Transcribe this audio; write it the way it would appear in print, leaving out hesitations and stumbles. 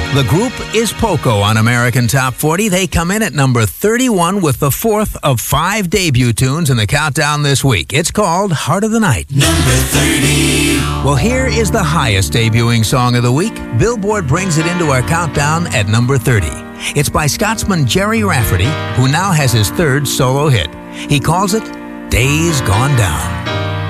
The group is Poco on American Top 40. They come in at number 31 with the fourth of 5 debut tunes in the countdown this week. It's called Heart of the Night. Number 30. Well, here is the highest debuting song of the week. Billboard brings it into our countdown at number 30. It's by Scotsman Jerry Rafferty, who now has his third solo hit. He calls it Days Gone Down.